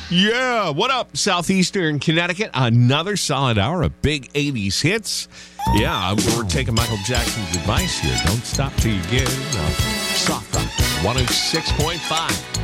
Yeah, what up, Southeastern Connecticut? Another solid hour of big 80s hits. Yeah, we're taking Michael Jackson's advice here. Don't stop till you get Soft Rock 106.5.